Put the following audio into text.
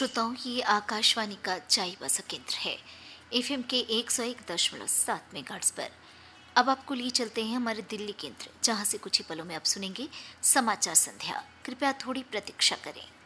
श्रोताओं, ये आकाशवाणी का चाई बसा केंद्र है। एफएम के 101.7 मेगाहर्ट्ज पर। अब आपको लिए चलते हैं हमारे दिल्ली केंद्र, जहां से कुछ ही पलों में आप सुनेंगे समाचार संध्या। कृपया थोड़ी प्रतीक्षा करें।